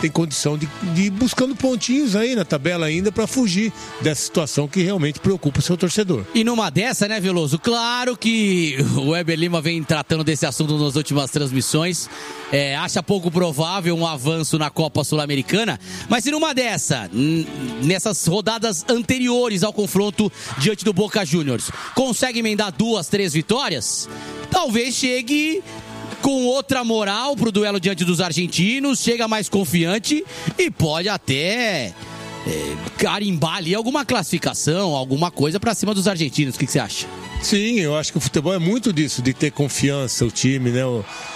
tem condição de ir buscando pontinhos aí na tabela ainda para fugir dessa situação que realmente preocupa o seu torcedor. E numa dessa, né, Veloso? Claro que o Weber Lima vem tratando desse assunto nas últimas transmissões. Acha pouco provável um avanço na Copa Sul-Americana, mas se numa dessa, nessas rodadas anteriores ao confronto diante do Boca Juniors, consegue emendar 2, 3 vitórias, talvez chegue com outra moral pro duelo diante dos argentinos, chega mais confiante e pode até carimbar ali alguma classificação, alguma coisa pra cima dos argentinos. O que você acha? Sim, eu acho que o futebol é muito disso, de ter confiança, o time, né?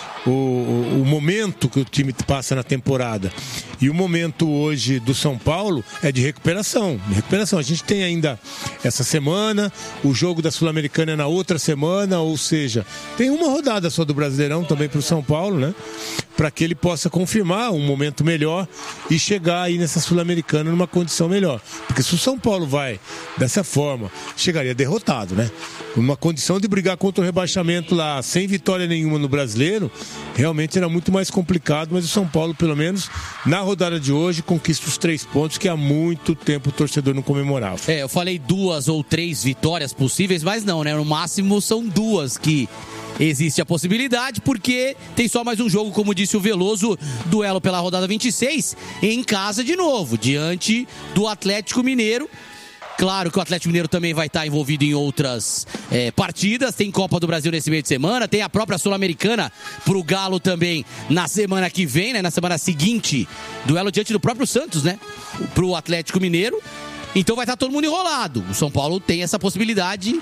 O momento que o time passa na temporada. E o momento hoje do São Paulo é de recuperação. A gente tem ainda essa semana, o jogo da Sul-Americana é na outra semana, ou seja, tem uma rodada só do Brasileirão também para o São Paulo, né? Para que ele possa confirmar um momento melhor e chegar aí nessa Sul-Americana numa condição melhor. Porque se o São Paulo vai dessa forma, chegaria derrotado, né? Uma condição de brigar contra o rebaixamento lá, sem vitória nenhuma no Brasileiro, realmente era muito mais complicado, mas o São Paulo, pelo menos, na rodada de hoje, conquista os 3 pontos que há muito tempo o torcedor não comemorava. Eu falei 2 ou 3 vitórias possíveis, mas não, né? No máximo são 2 que existe a possibilidade, porque tem só mais um jogo, como disse o Veloso, duelo pela rodada 26, em casa de novo, diante do Atlético Mineiro. Claro que o Atlético Mineiro também vai estar envolvido em outras partidas. Tem Copa do Brasil nesse meio de semana. Tem a própria Sul-Americana pro Galo também na semana que vem, né? Na semana seguinte. Duelo diante do próprio Santos, né? Pro Atlético Mineiro. Então vai estar todo mundo enrolado. O São Paulo tem essa possibilidade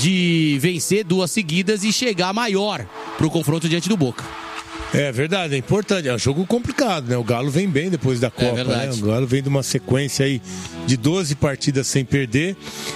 de vencer 2 seguidas e chegar maior pro confronto diante do Boca. É verdade, é importante. É um jogo complicado, né? O Galo vem bem depois da Copa, né? O Galo vem de uma sequência aí de 12 partidas sem perder,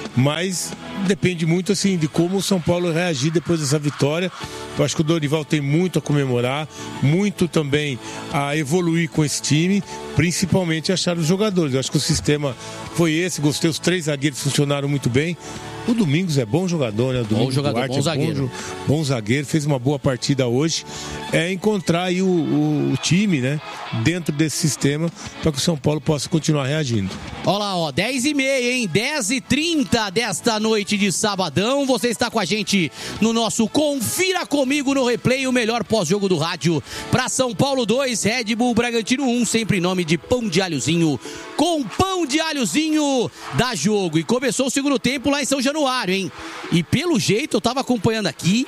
mas depende muito, assim, de como o São Paulo reagir depois dessa vitória. Eu acho que o Dorival tem muito a comemorar, muito também a evoluir com esse time, principalmente achar os jogadores. Eu acho que o sistema foi esse, gostei, os 3 zagueiros funcionaram muito bem. O Domingos é bom jogador, né? O Domingos Duarte bom zagueiro. Bom zagueiro, fez uma boa partida hoje. É encontrar aí o time, né? Dentro desse sistema, para que o São Paulo possa continuar reagindo. Olha lá, 10h30, hein? 10h30 desta noite de sabadão. Você está com a gente no nosso Confira Comigo no Replay, o melhor pós-jogo do rádio para São Paulo 2, Red Bull Bragantino 1, sempre em nome de Pão de Alhozinho. Com Pão de Alhozinho dá jogo. E começou o segundo tempo lá em São Januário, hein? E pelo jeito, eu tava acompanhando aqui,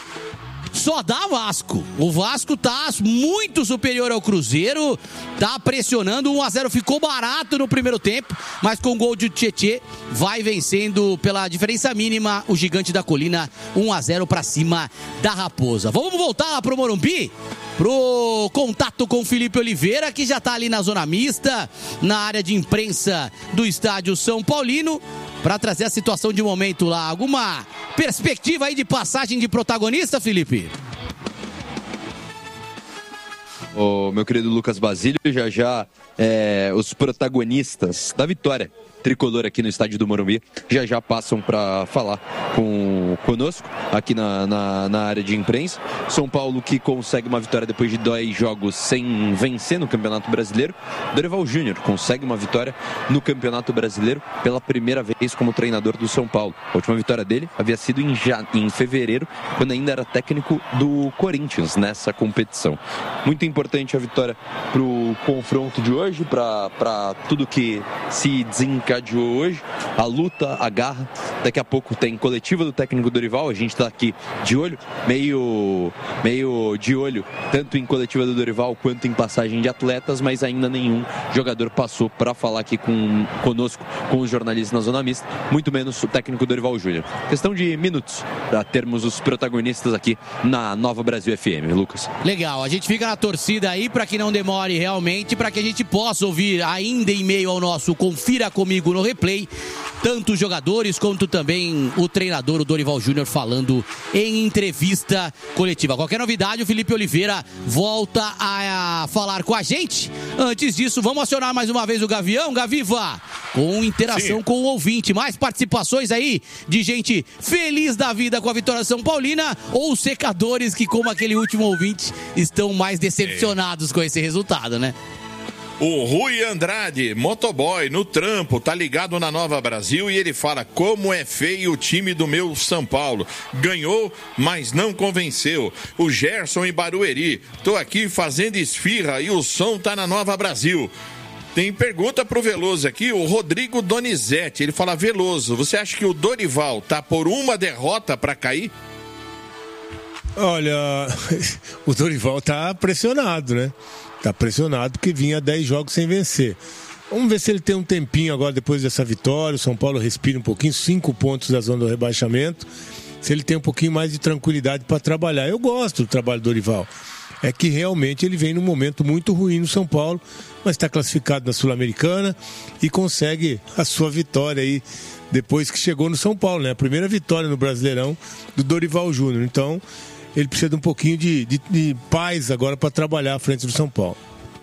só dá Vasco. O Vasco tá muito superior ao Cruzeiro, tá pressionando, 1-0, ficou barato no primeiro tempo, mas com o gol de Tietê, vai vencendo pela diferença mínima o Gigante da Colina, 1-0 pra cima da Raposa. Vamos voltar lá pro Morumbi? Pro contato com o Felipe Oliveira, que já tá ali na zona mista, na área de imprensa do estádio São Paulino, para trazer a situação de momento lá. Alguma perspectiva aí de passagem de protagonista, Felipe? O meu querido Lucas Basílio, já os protagonistas da vitória tricolor aqui no estádio do Morumbi já passam para falar conosco aqui na área de imprensa. São Paulo que consegue uma vitória depois de 2 jogos sem vencer no Campeonato Brasileiro. Dorival Júnior consegue uma vitória no Campeonato Brasileiro pela primeira vez como treinador do São Paulo. A última vitória dele havia sido em fevereiro, quando ainda era técnico do Corinthians nessa competição. Muito importante a vitória para o confronto de hoje, para tudo que se desencadeou hoje, a luta, a garra. Daqui a pouco tem coletiva do técnico Dorival, a gente está aqui de olho, meio de olho, tanto em coletiva do Dorival quanto em passagem de atletas, mas ainda nenhum jogador passou para falar aqui conosco, com os jornalistas na zona mista, muito menos o técnico Dorival Júnior. Questão de minutos para termos os protagonistas aqui na Nova Brasil FM, Lucas. Legal, a gente fica na torcida aí para que não demore realmente, para que a gente possa ouvir ainda em meio ao nosso Confira Comigo no Replay, tanto os jogadores quanto também o treinador, o Dorival Júnior, falando em entrevista coletiva. Qualquer novidade, o Felipe Oliveira volta a falar com a gente. Antes disso, vamos acionar mais uma vez o Gavião, Gaviva, com interação com o ouvinte. Mais participações aí de gente feliz da vida com a vitória São Paulina, ou secadores que, como aquele último ouvinte, estão mais decepcionados com esse resultado, né? O Rui Andrade, motoboy, no trampo, tá ligado na Nova Brasil e ele fala: como é feio o time do meu São Paulo. Ganhou, mas não convenceu. O Gerson em Barueri, tô aqui fazendo esfirra e o som tá na Nova Brasil. Tem pergunta pro Veloso aqui, o Rodrigo Donizete, ele fala: Veloso, você acha que o Dorival tá por uma derrota para cair? Olha, o Dorival tá pressionado, né? Tá pressionado porque vinha 10 jogos sem vencer. Vamos ver se ele tem um tempinho agora depois dessa vitória. O São Paulo respira um pouquinho, 5 pontos da zona do rebaixamento. Se ele tem um pouquinho mais de tranquilidade para trabalhar. Eu gosto do trabalho do Dorival. É que realmente ele vem num momento muito ruim no São Paulo, mas está classificado na Sul-Americana e consegue a sua vitória aí depois que chegou no São Paulo, né? A primeira vitória no Brasileirão do Dorival Júnior. Então, ele precisa de um pouquinho de paz agora para trabalhar à frente do São Paulo.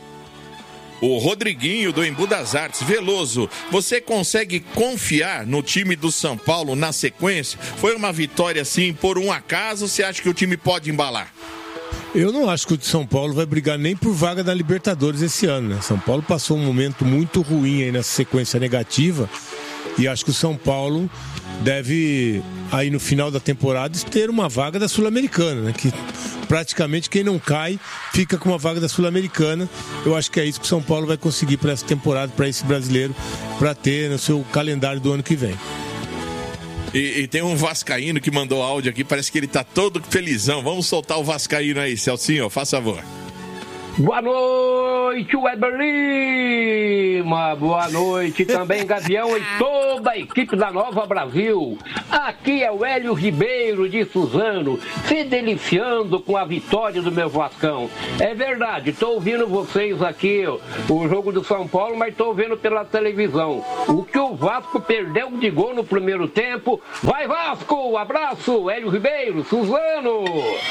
O Rodriguinho do Embu das Artes, Veloso, você consegue confiar no time do São Paulo na sequência? Foi uma vitória assim por um acaso, você acha que o time pode embalar? Eu não acho que o São Paulo vai brigar nem por vaga da Libertadores esse ano, né? São Paulo passou um momento muito ruim aí nessa sequência negativa e acho que o São Paulo deve, aí no final da temporada, ter uma vaga da Sul-Americana, né? Que praticamente quem não cai fica com uma vaga da Sul-Americana. Eu acho que é isso que o São Paulo vai conseguir para essa temporada, para esse brasileiro, para ter no seu calendário do ano que vem. E tem um vascaíno que mandou áudio aqui, parece que ele tá todo felizão. Vamos soltar o vascaíno aí, Celcinho, faz favor. Boa noite, Weber Lima. Boa noite também, Gavião e toda a equipe da Nova Brasil. Aqui é o Hélio Ribeiro de Suzano, se deliciando com a vitória do meu Vascão. É verdade, estou ouvindo vocês aqui, o jogo do São Paulo, mas estou vendo pela televisão. O que o Vasco perdeu de gol no primeiro tempo. Vai, Vasco! Abraço, Hélio Ribeiro, Suzano!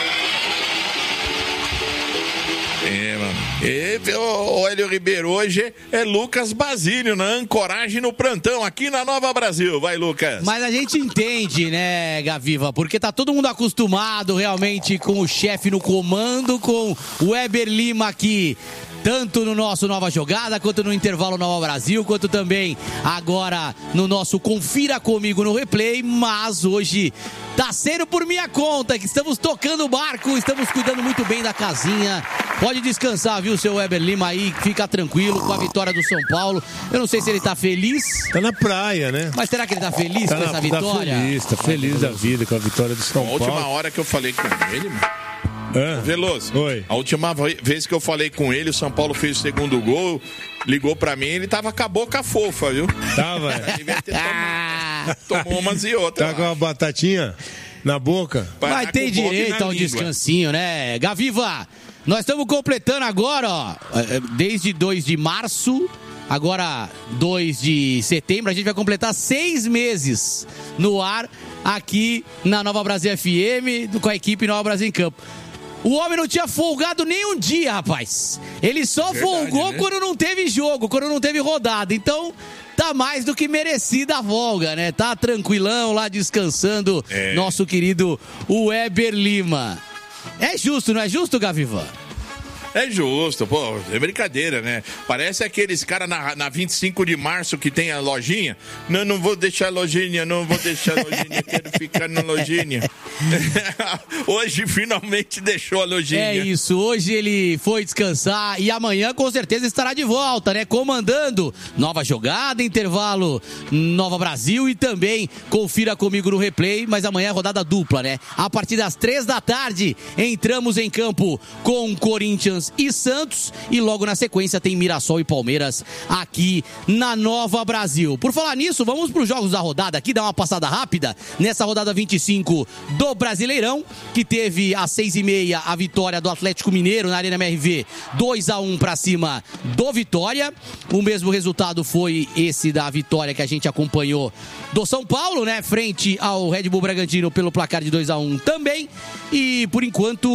O Hélio Ribeiro, hoje é Lucas Basílio na ancoragem no plantão aqui na Nova Brasil. Vai, Lucas. Mas a gente entende, né, Gaviva? Porque tá todo mundo acostumado realmente com o chefe no comando, com o Weber Lima aqui. Tanto no nosso Nova Jogada, quanto no Intervalo Nova Brasil, quanto também agora no nosso Confira Comigo no Replay. Mas hoje tá sendo por minha conta, que estamos tocando o barco, estamos cuidando muito bem da casinha. Pode descansar, viu, seu Weber Lima aí, fica tranquilo com a vitória do São Paulo. Eu não sei se ele tá feliz. Tá na praia, né? Mas será que ele tá feliz com essa vitória? Tá feliz da vida com a vitória do São Paulo. A última hora que eu falei com ele, mano. Veloso, oi. A última vez que eu falei com ele, o São Paulo fez o segundo gol, ligou pra mim, ele tava com a boca fofa, viu? Tava, tomou umas e outras. Tá com uma batatinha na boca? Vai ter direito ao descansinho, né? Gaviva, nós estamos completando agora, ó, desde 2 de março, agora 2 de setembro, a gente vai completar 6 meses no ar aqui na Nova Brasil FM, com a equipe Nova Brasil em Campo. O homem não tinha folgado nem um dia, rapaz. Ele só folgou, né? Quando não teve jogo, quando não teve rodada. Então, tá mais do que merecida a folga, né? Tá tranquilão lá, descansando, nosso querido Weber Lima. É justo, não é justo, Gaviva? É justo, pô, é brincadeira, né? Parece aqueles caras na 25 de março que tem a lojinha. Não vou deixar a lojinha, quero ficar na lojinha. Hoje finalmente deixou a lojinha. É isso, hoje ele foi descansar e amanhã com certeza estará de volta, né? Comandando Nova Jogada, Intervalo Nova Brasil e também Confira Comigo no Replay, mas amanhã é rodada dupla, né? A partir das 3 da tarde entramos em campo com Corinthians e Santos e logo na sequência tem Mirassol e Palmeiras aqui na Nova Brasil. Por falar nisso, vamos para os jogos da rodada aqui, dar uma passada rápida nessa rodada 25 do Brasileirão, que teve às 6h30 a vitória do Atlético Mineiro na Arena MRV, 2-1 para cima do Vitória. O mesmo resultado foi esse da vitória que a gente acompanhou do São Paulo, né, frente ao Red Bull Bragantino pelo placar de 2-1 também. E por enquanto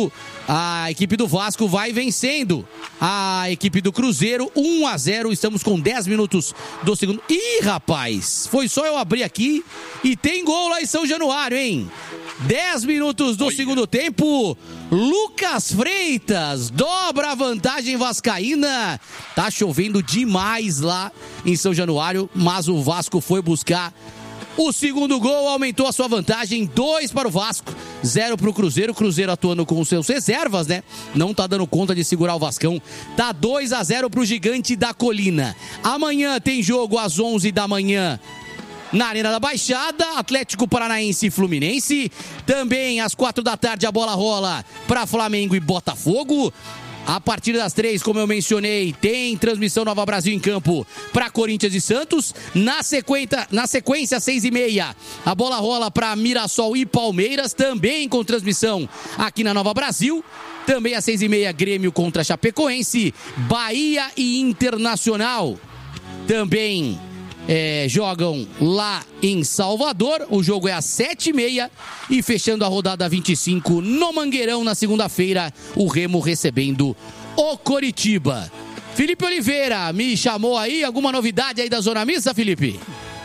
A equipe do Vasco vai vencendo a equipe do Cruzeiro 1-0. Estamos com 10 minutos do segundo. Ih, rapaz, foi só eu abrir aqui e tem gol lá em São Januário, hein? 10 minutos do segundo tempo. Lucas Freitas dobra a vantagem vascaína. Tá chovendo demais lá em São Januário, mas o Vasco foi buscar o segundo gol, aumentou a sua vantagem, 2 para o Vasco, 0 para o Cruzeiro. O Cruzeiro atuando com os seus reservas, né? Não tá dando conta de segurar o Vascão. Tá 2-0 para o Gigante da Colina. Amanhã tem jogo às 11 da manhã na Arena da Baixada, Atlético Paranaense e Fluminense. Também às 4 da tarde a bola rola para Flamengo e Botafogo. A partir das 3, como eu mencionei, tem transmissão Nova Brasil em campo para Corinthians e Santos. Na sequência, 6h30, a bola rola para Mirassol e Palmeiras, também com transmissão aqui na Nova Brasil. Também às 6h30, Grêmio contra Chapecoense, Bahia e Internacional. Também jogam lá em Salvador. O jogo é às 7h30 e fechando a rodada 25 no Mangueirão na segunda-feira, o Remo recebendo o Coritiba. Felipe Oliveira me chamou aí, alguma novidade aí da Zona Mista, Felipe?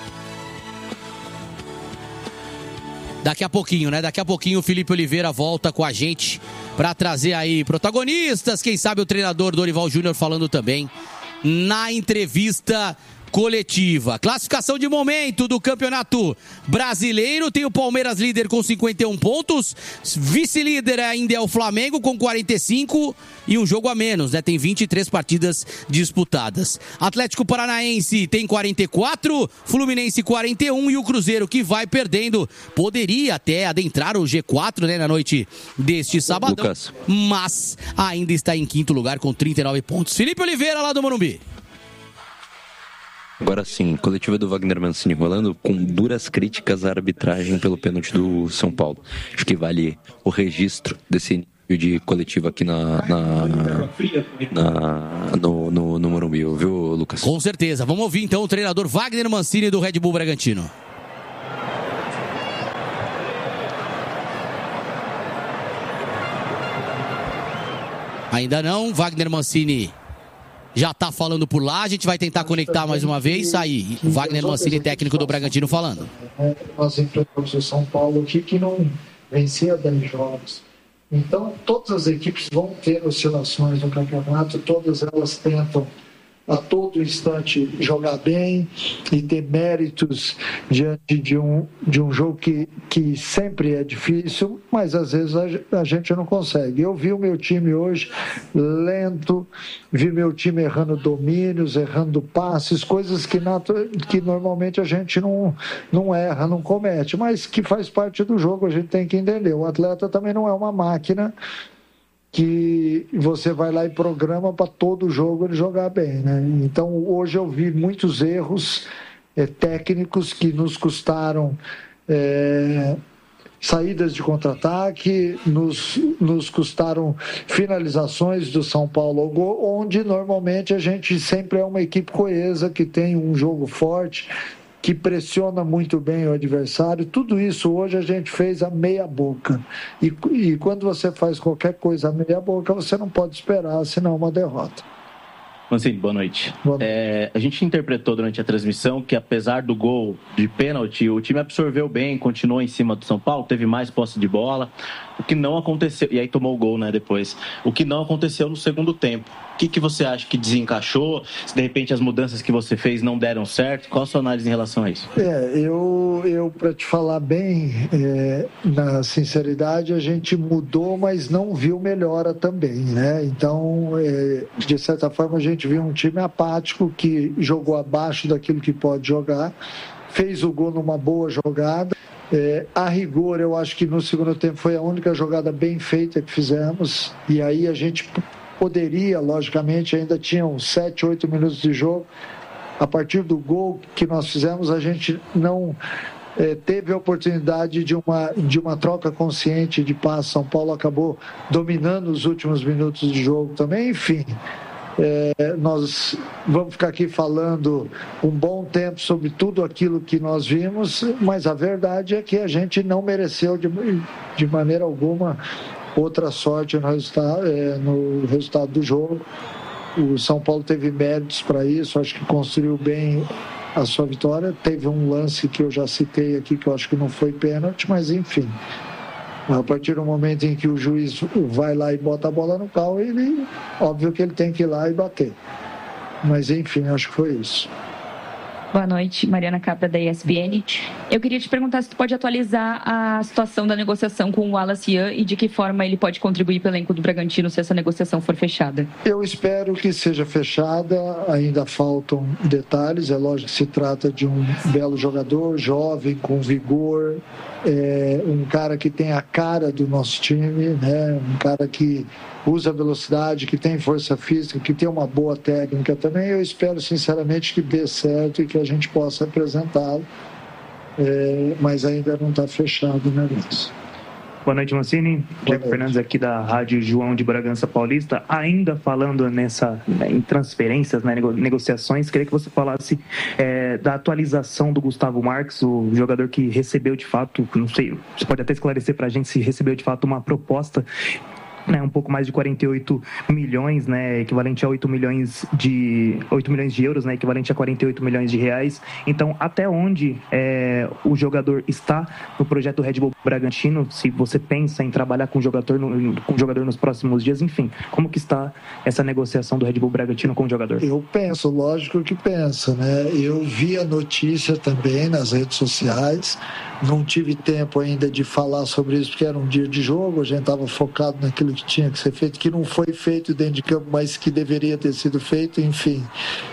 Daqui a pouquinho, né? Daqui a pouquinho o Felipe Oliveira volta com a gente para trazer aí protagonistas, quem sabe o treinador Dorival Júnior falando também na entrevista coletiva. Classificação de momento do Campeonato Brasileiro, tem o Palmeiras líder com 51 pontos, vice-líder ainda é o Flamengo com 45 e um jogo a menos, né? Tem 23 partidas disputadas. Atlético Paranaense tem 44, Fluminense 41 e o Cruzeiro, que vai perdendo, poderia até adentrar o G4, né, na noite deste sábado, mas ainda está em quinto lugar com 39 pontos. Felipe Oliveira lá do Morumbi. Agora sim, coletiva do Wagner Mancini rolando com duras críticas à arbitragem pelo pênalti do São Paulo. Acho que vale o registro desse nível de coletiva aqui no Morumbi, viu, Lucas? Com certeza. Vamos ouvir então o treinador Wagner Mancini do Red Bull Bragantino. Ainda não, Wagner Mancini já está falando por lá, a gente vai tentar conectar mais uma vez. Aí, Wagner Mancini, técnico do Bragantino, falando. Nós enfrentamos o São Paulo aqui, que não vencia 10 jogos. Então, todas as equipes vão ter oscilações no campeonato, todas elas tentam a todo instante jogar bem e ter méritos diante de um jogo que sempre é difícil, mas às vezes a gente não consegue. Eu vi o meu time hoje lento, vi meu time errando domínios, errando passes, coisas que normalmente a gente não erra, não comete, mas que faz parte do jogo, a gente tem que entender. O atleta também não é uma máquina que você vai lá e programa para todo jogo ele jogar bem, né? Então hoje eu vi muitos erros técnicos que nos custaram saídas de contra-ataque, nos custaram finalizações do São Paulo ao gol, onde normalmente a gente sempre é uma equipe coesa, que tem um jogo forte, que pressiona muito bem o adversário. Tudo isso hoje a gente fez a meia boca. E quando você faz qualquer coisa a meia boca, você não pode esperar, senão uma derrota. Mancini, boa noite. A gente interpretou durante a transmissão que, apesar do gol de pênalti, o time absorveu bem, continuou em cima do São Paulo, teve mais posse de bola, o que não aconteceu, e aí tomou o gol, né, depois, o que não aconteceu no segundo tempo. O que você acha que desencaixou? Se de repente as mudanças que você fez não deram certo? Qual a sua análise em relação a isso? Eu para te falar bem, na sinceridade, a gente mudou, mas não viu melhora também, né? Então, de certa forma, a gente viu um time apático que jogou abaixo daquilo que pode jogar, fez o gol numa boa jogada. A rigor, eu acho que no segundo tempo foi a única jogada bem feita que fizemos, e aí a gente poderia, logicamente, ainda tinham 7, 8 minutos de jogo. A partir do gol que nós fizemos, a gente não teve a oportunidade de uma troca consciente de passe. São Paulo acabou dominando os últimos minutos de jogo também. Enfim, nós vamos ficar aqui falando um bom tempo sobre tudo aquilo que nós vimos, mas a verdade é que a gente não mereceu de maneira alguma outra sorte no resultado do jogo. O São Paulo teve méritos para isso, acho que construiu bem a sua vitória. Teve um lance que eu já citei aqui, que eu acho que não foi pênalti, mas enfim. A partir do momento em que o juiz vai lá e bota a bola no cal, óbvio que ele tem que ir lá e bater. Mas enfim, acho que foi isso. Boa noite, Mariana Capra da ESPN. Eu queria te perguntar se tu pode atualizar a situação da negociação com o Wallace Ian e de que forma ele pode contribuir para o elenco do Bragantino se essa negociação for fechada. Eu espero que seja fechada, ainda faltam detalhes. É lógico que se trata de um belo jogador, jovem, com vigor, um cara que tem a cara do nosso time, né? Um cara que usa velocidade, que tem força física, que tem uma boa técnica também. Eu espero sinceramente que dê certo e que a gente possa apresentá-lo, mas ainda não está fechado o negócio. Boa noite, Mancini. Diego Fernandes aqui da Rádio João de Bragança Paulista. Ainda falando em transferências, negociações, queria que você falasse da atualização do Gustavo Marques, o jogador que recebeu de fato, não sei, você pode até esclarecer para a gente se recebeu de fato uma proposta, um pouco mais de 48 milhões, equivalente a 8 milhões de euros, equivalente a 48 milhões de reais. Então, até onde o jogador está no projeto Red Bull Bragantino? Se você pensa em trabalhar com o jogador nos próximos dias, enfim, como que está essa negociação do Red Bull Bragantino com o jogador? Eu penso, lógico que penso, né? Eu vi a notícia também nas redes sociais, não tive tempo ainda de falar sobre isso porque era um dia de jogo, a gente estava focado naquilo que tinha que ser feito, que não foi feito dentro de campo, mas que deveria ter sido feito, enfim.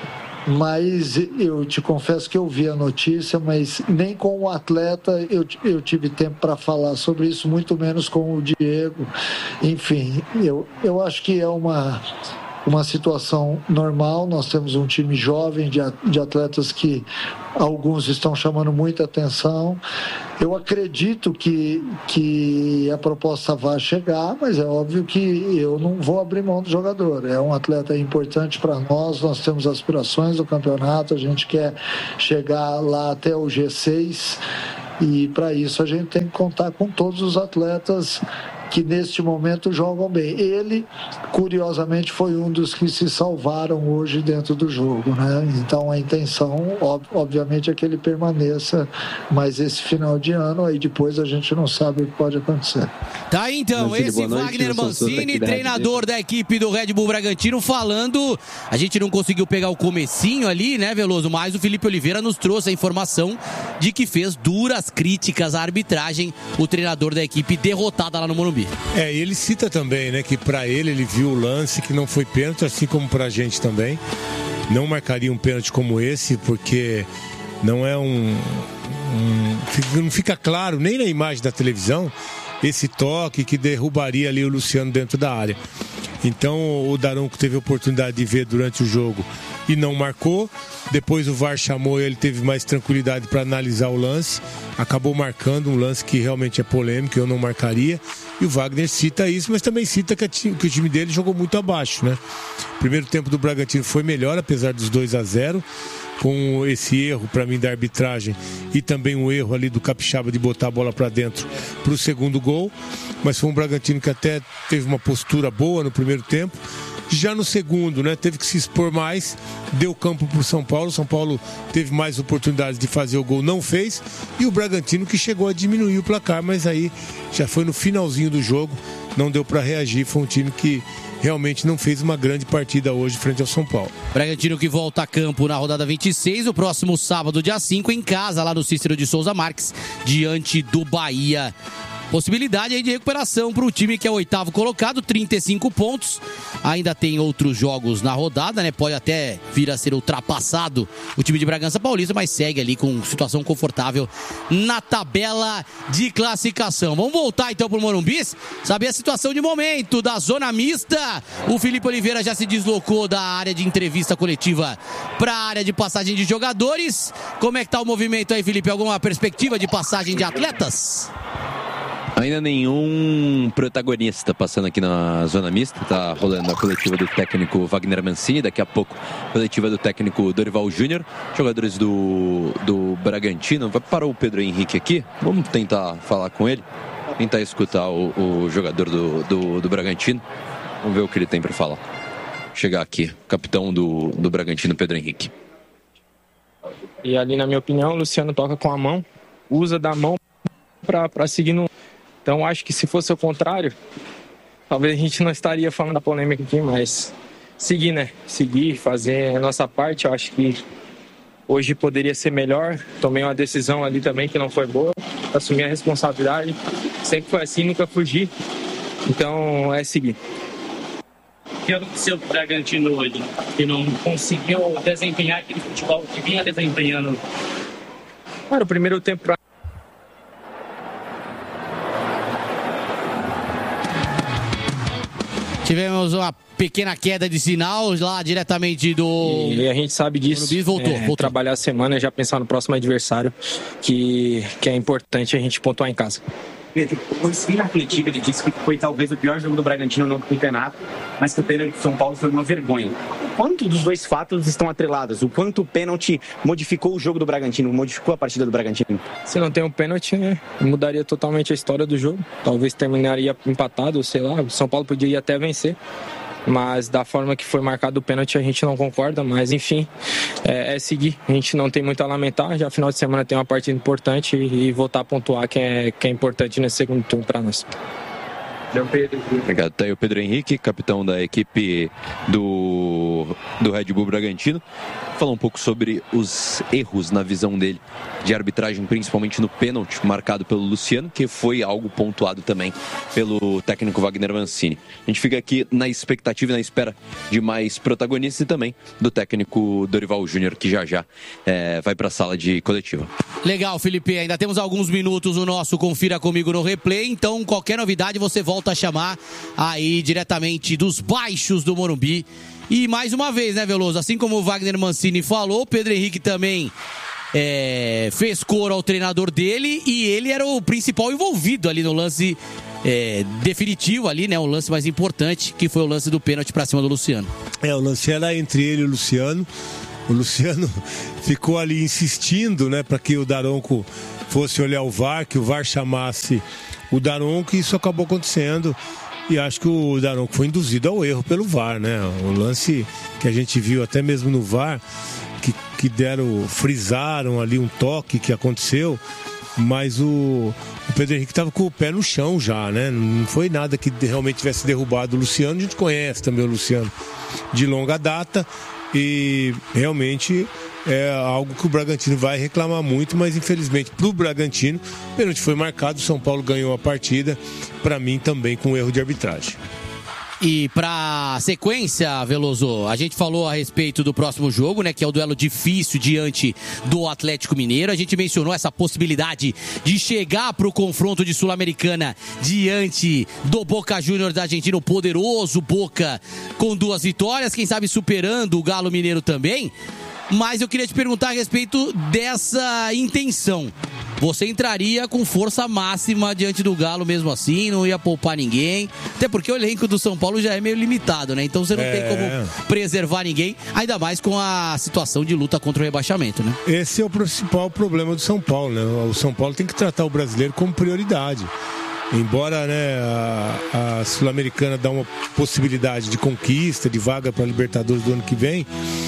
Mas eu te confesso que eu vi a notícia, mas nem com o atleta eu tive tempo para falar sobre isso, muito menos com o Diego. Enfim, eu acho que é uma situação normal. Nós temos um time jovem de atletas que alguns estão chamando muita atenção. Eu acredito que a proposta vai chegar, mas é óbvio que eu não vou abrir mão do jogador. É um atleta importante para nós temos aspirações do campeonato, a gente quer chegar lá até o G6 e para isso a gente tem que contar com todos os atletas que neste momento jogam bem. Ele, curiosamente, foi um dos que se salvaram hoje dentro do jogo, né? Então a intenção, obviamente, é que ele permaneça mais esse final de ano, aí depois a gente não sabe o que pode acontecer. Tá aí então, esse Wagner Mancini, treinador da equipe do Red Bull Bragantino, falando. A gente não conseguiu pegar o comecinho ali, né, Veloso? Mas o Felipe Oliveira nos trouxe a informação de que fez duras críticas à arbitragem, o treinador da equipe derrotada lá no Morumbi. Ele cita também, né, que pra ele viu o lance, que não foi pênalti, assim como pra gente também. Não marcaria um pênalti como esse, porque não é não fica claro nem na imagem da televisão esse toque que derrubaria ali o Luciano dentro da área. Então o Daronco teve a oportunidade de ver durante o jogo e não marcou. Depois o VAR chamou ele, teve mais tranquilidade para analisar o lance, acabou marcando um lance que realmente é polêmico, eu não marcaria. E o Wagner cita isso, mas também cita que o time dele jogou muito abaixo, né? O primeiro tempo do Bragantino foi melhor, apesar dos 2-0, com esse erro para mim da arbitragem e também um erro ali do Capixaba de botar a bola para dentro para o segundo gol. Mas foi um Bragantino que até teve uma postura boa no primeiro tempo. Já no segundo, né, teve que se expor mais, deu campo para o São Paulo. São Paulo teve mais oportunidades de fazer o gol, não fez. E o Bragantino que chegou a diminuir o placar, mas aí já foi no finalzinho do jogo, não deu para reagir. Foi um time que realmente não fez uma grande partida hoje frente ao São Paulo. Bragantino que volta a campo na rodada 26, o próximo sábado, dia 5, em casa, lá no Cícero de Souza Marques, diante do Bahia. Possibilidade aí de recuperação para o time que é o 8º colocado, 35 pontos. Ainda tem outros jogos na rodada, né? Pode até vir a ser ultrapassado o time de Bragança Paulista, mas segue ali com situação confortável na tabela de classificação. Vamos voltar então para o Morumbi, saber a situação de momento da zona mista. O Felipe Oliveira já se deslocou da área de entrevista coletiva para a área de passagem de jogadores. Como é que tá o movimento aí, Felipe? Alguma perspectiva de passagem de atletas? Ainda nenhum protagonista passando aqui na zona mista. Tá rolando a coletiva do técnico Wagner Mancini, daqui a pouco a coletiva do técnico Dorival Júnior, jogadores do Bragantino. Vai parar o Pedro Henrique aqui, vamos tentar falar com ele. tentar escutar o jogador do Bragantino. Vamos ver o que ele tem para falar. Chegar aqui, capitão do Bragantino, Pedro Henrique. E ali, na minha opinião, o Luciano toca com a mão, usa da mão para seguir no... Então, acho que se fosse o contrário, talvez a gente não estaria falando da polêmica aqui, mas seguir, né? Seguir, fazer a nossa parte. Eu acho que hoje poderia ser melhor. Tomei uma decisão ali também que não foi boa. Assumi a responsabilidade. Sempre foi assim, nunca fugi. Então, é seguir. O que aconteceu com o Bragantino hoje? Que não conseguiu desempenhar aquele futebol que vinha desempenhando? Cara, o primeiro tempo... Tivemos uma pequena queda de sinal lá diretamente do... E a gente sabe disso. Voltou. Trabalhar a semana e já pensar no próximo adversário, que é importante a gente pontuar em casa. Pedro, na coletiva ele disse que foi talvez o pior jogo do Bragantino no campeonato, mas que o pênalti de São Paulo foi uma vergonha. O quanto dos dois fatos estão atrelados? O quanto o pênalti modificou o jogo do Bragantino, modificou a partida do Bragantino? Se não tem um pênalti, né, mudaria totalmente a história do jogo. Talvez terminaria empatado, sei lá, o São Paulo podia até vencer. Mas da forma que foi marcado o pênalti a gente não concorda, mas enfim, é seguir. A gente não tem muito a lamentar, já final de semana tem uma partida importante e voltar a pontuar que é importante nesse segundo turno para nós. Obrigado. Tá aí o Pedro Henrique, capitão da equipe do Red Bull Bragantino. Falar um pouco sobre os erros na visão dele de arbitragem, principalmente no pênalti marcado pelo Luciano, que foi algo pontuado também pelo técnico Wagner Mancini. A gente fica aqui na expectativa e na espera de mais protagonistas e também do técnico Dorival Júnior, que já vai para a sala de coletiva. Legal, Felipe. Ainda temos alguns minutos no nosso Confira Comigo no Replay, então qualquer novidade você volta a chamar aí diretamente dos baixos do Morumbi. E mais uma vez, né, Veloso? Assim como o Wagner Mancini falou, o Pedro Henrique também fez coro ao treinador dele e ele era o principal envolvido ali no lance definitivo ali, né? O lance mais importante, que foi o lance do pênalti pra cima do Luciano. O lance era entre ele e o Luciano. O Luciano ficou ali insistindo, né, para que o Daronco fosse olhar o VAR, que o VAR chamasse o Daronco, e isso acabou acontecendo. E acho que o Daronco foi induzido ao erro pelo VAR, né? O lance que a gente viu até mesmo no VAR, que frisaram ali um toque que aconteceu, mas o Pedro Henrique estava com o pé no chão já, né? Não foi nada que realmente tivesse derrubado o Luciano. A gente conhece também o Luciano de longa data e realmente é algo que o Bragantino vai reclamar muito, mas infelizmente para o Bragantino, o pênalti foi marcado, o São Paulo ganhou a partida, para mim também com erro de arbitragem. E pra sequência, Veloso, a gente falou a respeito do próximo jogo, né, que é o duelo difícil diante do Atlético Mineiro. A gente mencionou essa possibilidade de chegar pro confronto de Sul-Americana diante do Boca Juniors da Argentina, o poderoso Boca, com 2 vitórias, quem sabe superando o Galo Mineiro também. Mas eu queria te perguntar a respeito dessa intenção. Você entraria com força máxima diante do Galo mesmo assim, não ia poupar ninguém, até porque o elenco do São Paulo já é meio limitado, né? Então você não tem como preservar ninguém, ainda mais com a situação de luta contra o rebaixamento, né? Esse é o principal problema do São Paulo, né? O São Paulo tem que tratar o brasileiro como prioridade. Embora, né, a Sul-Americana dá uma possibilidade de conquista, de vaga para a Libertadores do ano que vem,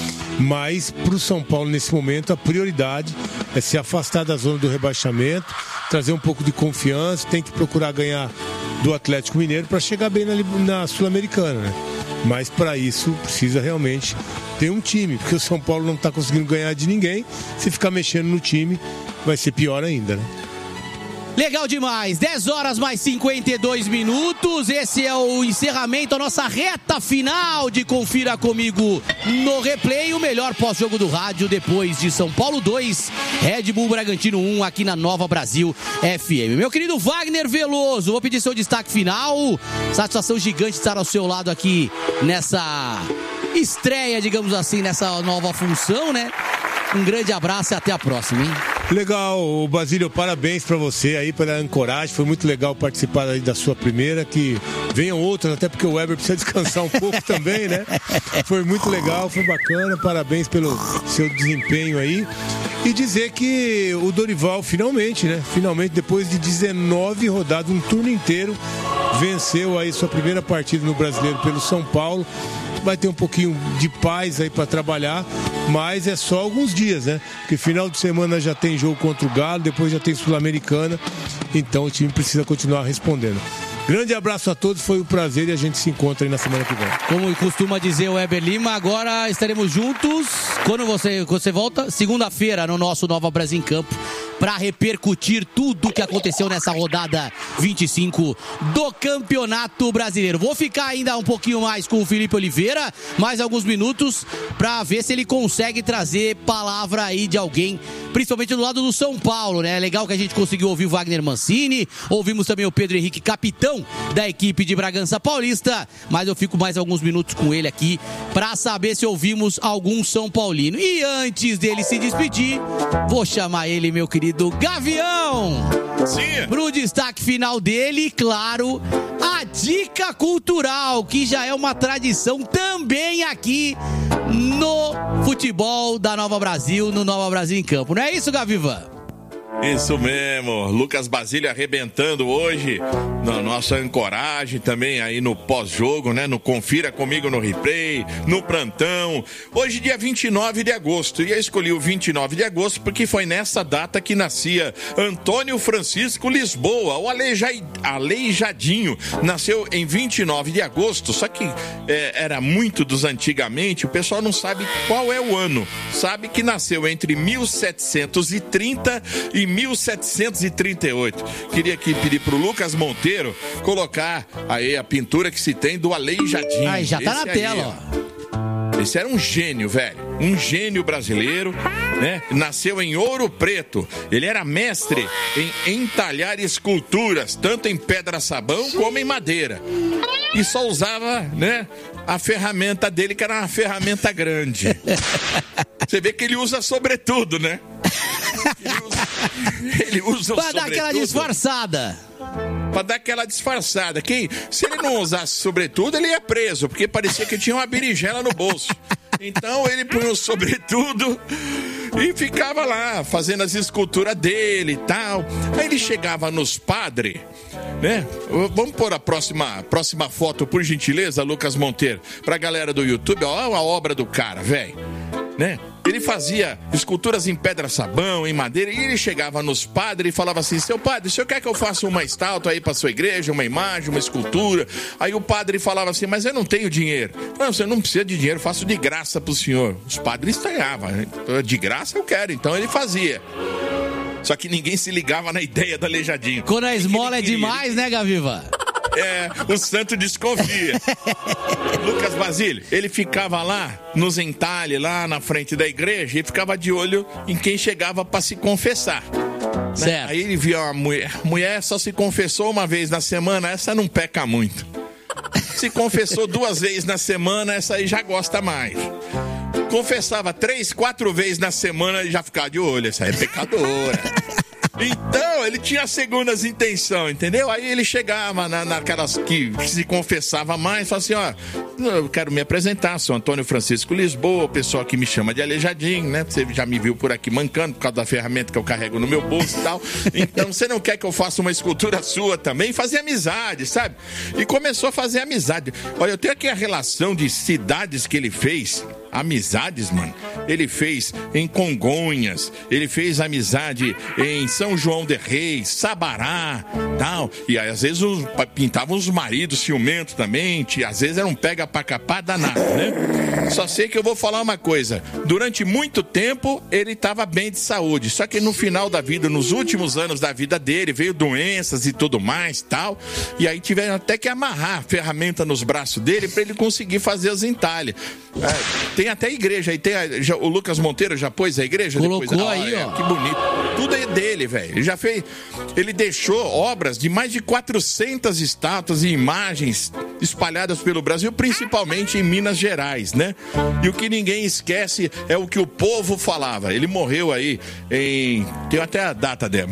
mas para o São Paulo nesse momento a prioridade é se afastar da zona do rebaixamento, trazer um pouco de confiança, tem que procurar ganhar do Atlético Mineiro para chegar bem na Sul-Americana, né? Mas para isso precisa realmente ter um time, porque o São Paulo não está conseguindo ganhar de ninguém. Se ficar mexendo no time vai ser pior ainda, né? Legal demais, 10 horas mais 52 minutos, esse é o encerramento, a nossa reta final de Confira Comigo no Replay, o melhor pós-jogo do rádio depois de São Paulo 2, Red Bull Bragantino 1 aqui na Nova Brasil FM. Meu querido Wagner Veloso, vou pedir seu destaque final, satisfação gigante estar ao seu lado aqui nessa estreia, digamos assim, nessa nova função, né? Um grande abraço e até a próxima, hein? Legal, Basílio, parabéns pra você aí pela ancoragem, foi muito legal participar aí da sua primeira, que venham outras, até porque o Weber precisa descansar um pouco também, né? Foi muito legal, foi bacana, parabéns pelo seu desempenho aí. E dizer que o Dorival finalmente, depois de 19 rodadas, um turno inteiro, venceu aí sua primeira partida no Brasileiro pelo São Paulo. Vai ter um pouquinho de paz aí para trabalhar, mas é só alguns dias, Porque final de semana já tem jogo contra o Galo, depois já tem Sul-Americana, então o time precisa continuar respondendo. Grande abraço a todos, foi um prazer e a gente se encontra aí na semana que vem. Como costuma dizer o Weber Lima, agora estaremos juntos quando você volta, segunda-feira, no nosso Nova Brasil em Campo, para repercutir tudo o que aconteceu nessa rodada 25 do Campeonato Brasileiro. Vou ficar ainda um pouquinho mais com o Felipe Oliveira, mais alguns minutos, para ver se ele consegue trazer palavra aí de alguém, principalmente do lado do São Paulo, É legal que a gente conseguiu ouvir o Wagner Mancini, ouvimos também o Pedro Henrique, capitão da equipe de Bragança Paulista, mas eu fico mais alguns minutos com ele aqui para saber se ouvimos algum São Paulino. E antes dele se despedir, vou chamar ele, meu querido Gavião, pro destaque final dele, e claro, a dica cultural, que já é uma tradição também aqui no futebol da Nova Brasil, no Nova Brasil em Campo. Não é isso, Gaviva? Isso mesmo, Lucas Basílio arrebentando hoje na nossa ancoragem, também aí no pós-jogo, no Confira Comigo no Replay, no plantão. Hoje, dia 29 de agosto, e eu escolhi o 29 de agosto porque foi nessa data que nascia Antônio Francisco Lisboa, o Aleijadinho. Nasceu em 29 de agosto, só que era muito dos antigamente, o pessoal não sabe qual é o ano. Sabe que nasceu entre 1730 e 1738. Queria aqui pedir pro Lucas Monteiro colocar aí a pintura que se tem do Aleijadinho. Aí, já tá na tela, ó. Esse era um gênio, velho. Um gênio brasileiro, Nasceu em Ouro Preto. Ele era mestre em entalhar esculturas, tanto em pedra-sabão como em madeira. E só usava, a ferramenta dele, que era uma ferramenta grande. Você vê que ele usa sobretudo, Ele usa pra dar aquela disfarçada. Pra dar aquela disfarçada. Se ele não usasse sobretudo, ele ia preso, porque parecia que tinha uma berinjela no bolso. Então ele punha o sobretudo e ficava lá fazendo as esculturas dele e tal. Aí ele chegava nos padres, Vamos pôr a próxima foto, por gentileza, Lucas Monteiro, pra galera do YouTube. Olha a obra do cara, velho, Ele fazia esculturas em pedra-sabão, em madeira, e ele chegava nos padres e falava assim: seu padre, o senhor quer que eu faça uma estátua aí pra sua igreja, uma imagem, uma escultura? Aí o padre falava assim: mas eu não tenho dinheiro. Não, você não precisa de dinheiro, eu faço de graça pro senhor. Os padres estranhavam, de graça eu quero, então ele fazia. Só que ninguém se ligava na ideia do Aleijadinho. Quando a esmola é demais, Gaviva? O santo desconfia. Lucas Basílio, ele ficava lá nos entalhes, lá na frente da igreja, e ficava de olho em quem chegava para se confessar. Certo. Aí ele via uma mulher só se confessou uma vez na semana, essa não peca muito. Se confessou 2 vezes na semana, essa aí já gosta mais. Confessava 3, 4 vezes na semana e já ficava de olho, essa aí é pecadora. Então, ele tinha segundas intenções, entendeu? Aí ele chegava naquelas que se confessava mais, falava assim: eu quero me apresentar, sou Antônio Francisco Lisboa, o pessoal que me chama de Aleijadinho, Você já me viu por aqui mancando por causa da ferramenta que eu carrego no meu bolso e tal. Então, você não quer que eu faça uma escultura sua também? Fazer amizade, sabe? E começou a fazer amizade. Olha, eu tenho aqui a relação de cidades que ele fez. Amizades, mano. Ele fez em Congonhas, ele fez amizade em São João del Rei, Sabará, tal. E aí, às vezes, pintavam os maridos ciumentos também. Às vezes era um pega pra capar danado, Só sei que eu vou falar uma coisa: durante muito tempo ele estava bem de saúde, só que no final da vida, nos últimos anos da vida dele, veio doenças e tudo mais, tal. E aí tiveram até que amarrar a ferramenta nos braços dele para ele conseguir fazer os entalhes. Tem até igreja aí, o Lucas Monteiro já pôs a igreja? Colocou depois, aí, ó. Que bonito. Tudo é dele, velho. Ele já fez. Ele deixou obras de mais de 400 estátuas e imagens espalhadas pelo Brasil, principalmente em Minas Gerais, E o que ninguém esquece é o que o povo falava. Ele morreu aí tem até a data dela,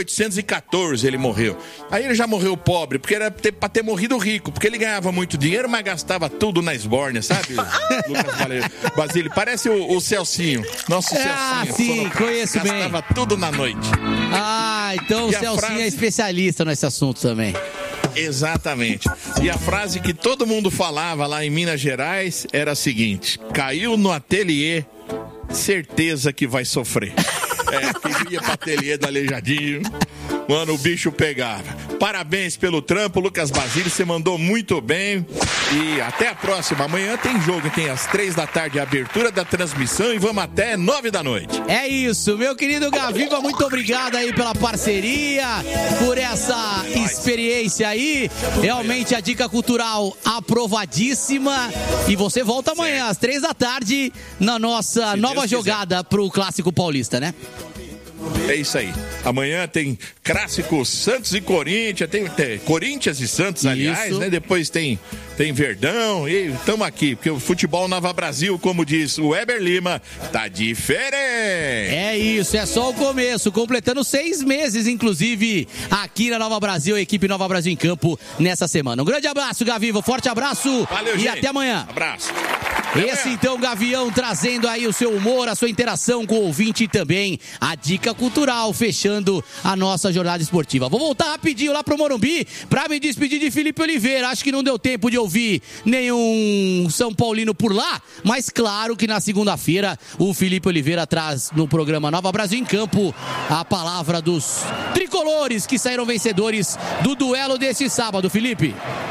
1814 ele morreu. Aí ele já morreu pobre, porque era pra ter morrido rico, porque ele ganhava muito dinheiro, mas gastava tudo na esbórnia, sabe? Lucas Valerio. Basílio, parece o Celcinho. Nosso Celcinho. Ah, sim, conheço bem. Gastava tudo na noite. Ah, então o Celcinho é especialista nesse assunto também. Exatamente. E a frase que todo mundo falava lá em Minas Gerais era a seguinte: caiu no ateliê, certeza que vai sofrer. Quem ia pro ateliê do Aleijadinho, mano, o bicho pegava. Parabéns pelo trampo, Lucas Basílio, você mandou muito bem. E até a próxima. Amanhã tem jogo, tem às 3h a abertura da transmissão e vamos até 9h. É isso, meu querido Gaviva, muito obrigado aí pela parceria, por essa experiência aí. Realmente a dica cultural aprovadíssima. E você volta amanhã às 3h na nossa nova jogada pro Clássico Paulista, né? É isso aí. Amanhã tem clássico Santos e Corinthians, tem Corinthians e Santos, aliás, né? Depois tem Verdão e estamos aqui, porque o futebol Nova Brasil, como diz o Weber Lima, tá diferente. É isso, é só o começo, completando 6 meses, inclusive, aqui na Nova Brasil, a equipe Nova Brasil em campo nessa semana. Um grande abraço, Gaviva, forte abraço. Valeu, e gente. Até amanhã. Abraço. Esse então, Gavião, trazendo aí o seu humor, a sua interação com o ouvinte e também a dica cultural, fechando a nossa jornada esportiva. Vou voltar rapidinho lá pro Morumbi pra me despedir de Felipe Oliveira. Acho que não deu tempo de ouvir nenhum São Paulino por lá, mas claro que na segunda-feira o Felipe Oliveira traz no programa Nova Brasil em Campo a palavra dos tricolores que saíram vencedores do duelo desse sábado. Felipe.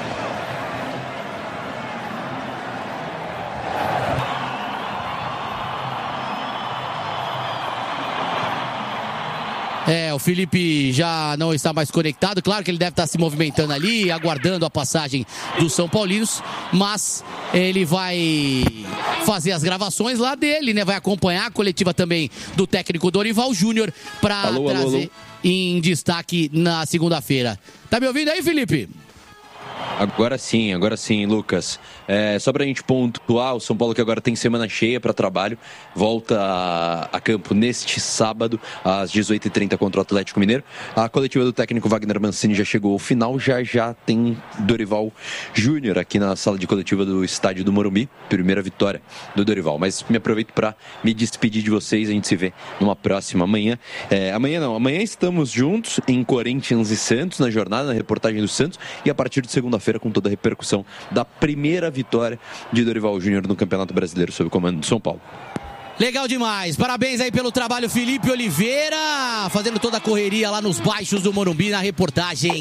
O Felipe já não está mais conectado. Claro que ele deve estar se movimentando ali, aguardando a passagem dos São Paulinos, mas ele vai fazer as gravações lá dele, né? Vai acompanhar a coletiva também do técnico Dorival Júnior para trazer em destaque na segunda-feira. Tá me ouvindo aí, Felipe? Agora sim, Lucas. Só pra gente pontuar, o São Paulo que agora tem semana cheia para trabalho, volta a campo neste sábado, às 18h30 contra o Atlético Mineiro. A coletiva do técnico Wagner Mancini já chegou ao final, já tem Dorival Júnior aqui na sala de coletiva do estádio do Morumbi, primeira vitória do Dorival. Mas me aproveito para me despedir de vocês, a gente se vê numa próxima amanhã. Amanhã estamos juntos em Corinthians e Santos, na jornada, na reportagem do Santos, e a partir de segunda-feira com toda a repercussão da primeira vitória de Dorival Júnior no Campeonato Brasileiro sob o comando do São Paulo. Legal demais, parabéns aí pelo trabalho, Felipe Oliveira, fazendo toda a correria lá nos baixos do Morumbi na reportagem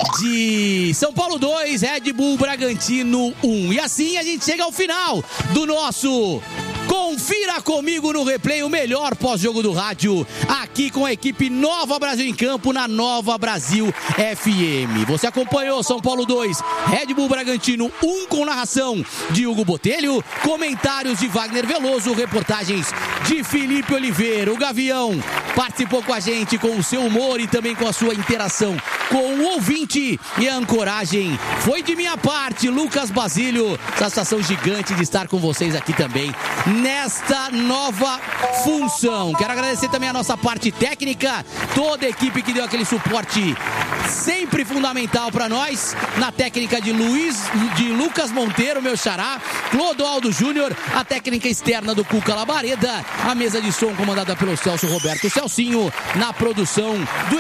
de São Paulo 2, Red Bull Bragantino 1. E assim a gente chega ao final do nosso Confira Comigo no Replay, o melhor pós-jogo do rádio, aqui com a equipe Nova Brasil em Campo, na Nova Brasil FM. Você acompanhou São Paulo 2, Red Bull Bragantino 1, com narração de Hugo Botelho, comentários de Wagner Veloso, reportagens de Felipe Oliveira. O Gavião participou com a gente com o seu humor e também com a sua interação com o ouvinte, e a ancoragem foi de minha parte, Lucas Basílio. Satisfação gigante de estar com vocês aqui também nesta nova função. Quero agradecer também a nossa parte técnica, toda a equipe que deu aquele suporte sempre fundamental para nós, na técnica de Lucas Monteiro, meu xará, Clodoaldo Júnior, a técnica externa do Cuca Labareda, a mesa de som comandada pelo Celso Roberto Celcinho, na produção do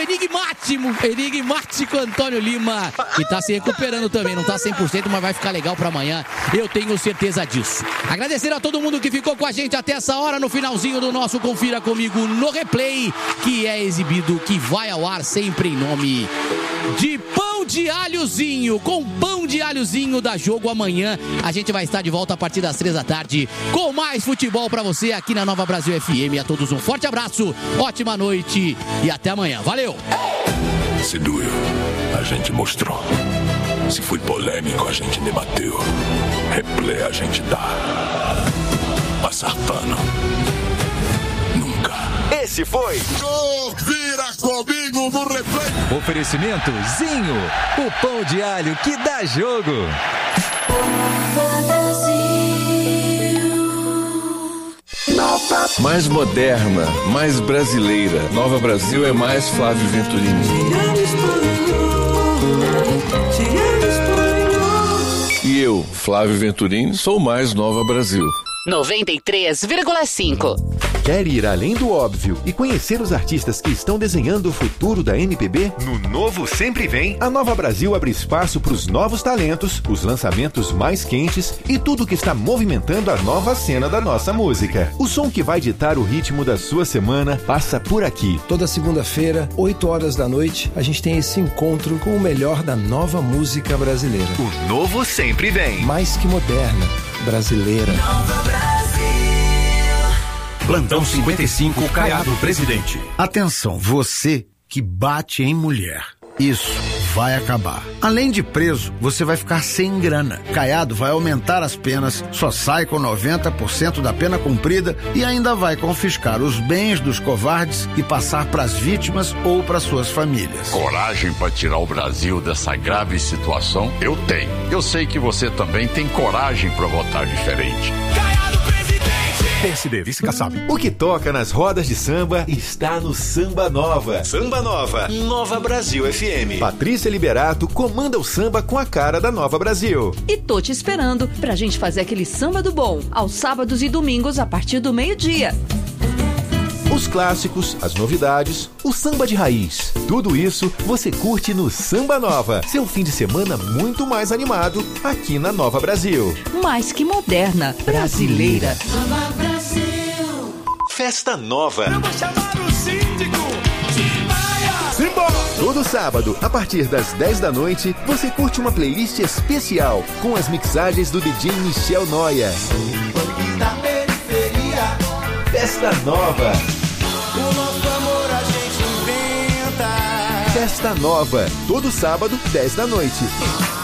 enigmático Antônio Lima, que tá se recuperando também, não tá 100%, mas vai ficar legal para amanhã, eu tenho certeza disso. Agradecer a todo mundo que ficou com a gente até essa hora, no finalzinho do nosso Confira Comigo no Replay, que é exibido, que vai ao ar sempre em nome de Pão de Alhozinho. Com Pão de Alhozinho dá jogo amanhã. A gente vai estar de volta a partir das 3h com mais futebol pra você aqui na Nova Brasil FM. A todos um forte abraço, ótima noite e até amanhã. Valeu! Se doeu, a gente mostrou. Se foi polêmico, a gente debateu. Replay a gente dá. Passar pano. Nunca. Esse foi Confira Comigo no Replay. Oferecimento Zinho, o pão de alho que dá jogo. Mais moderna, mais brasileira. Nova Brasil é mais Flávio Venturini. E eu, Flávio Venturini, sou mais Nova Brasil. 93,5. Quer ir além do óbvio e conhecer os artistas que estão desenhando o futuro da MPB? No Novo Sempre Vem, a Nova Brasil abre espaço para os novos talentos, os lançamentos mais quentes e tudo que está movimentando a nova cena da nossa música. O som que vai ditar o ritmo da sua semana passa por aqui. Toda segunda-feira, 8 horas da noite, a gente tem esse encontro com o melhor da nova música brasileira. O Novo Sempre Vem. Mais que moderna, brasileira. Nova Brasil. Plantão 55, Caiado Presidente. Atenção, você que bate em mulher. Isso vai acabar. Além de preso, você vai ficar sem grana. Caiado vai aumentar as penas, só sai com 90% da pena cumprida e ainda vai confiscar os bens dos covardes e passar para as vítimas ou para suas famílias. Coragem para tirar o Brasil dessa grave situação? Eu tenho. Eu sei que você também tem coragem para votar diferente. PSD, vice-caçabe. O que toca nas rodas de samba está no Samba Nova. Samba Nova, Nova Brasil FM. Patrícia Liberato comanda o samba com a cara da Nova Brasil. E tô te esperando pra gente fazer aquele samba do bom, aos sábados e domingos a partir do meio-dia. Os clássicos, as novidades, o samba de raiz. Tudo isso você curte no Samba Nova. Seu fim de semana muito mais animado aqui na Nova Brasil. Mais que moderna, brasileira. Nova Brasil. Festa Nova. Eu vou chamar o síndico de Maia. Simbora! Todo sábado, a partir das 10 da noite, você curte uma playlist especial com as mixagens do DJ Michel Noia. Da periferia. Festa Nova. O nosso amor a gente inventa. Festa Nova, todo sábado, 10 da noite.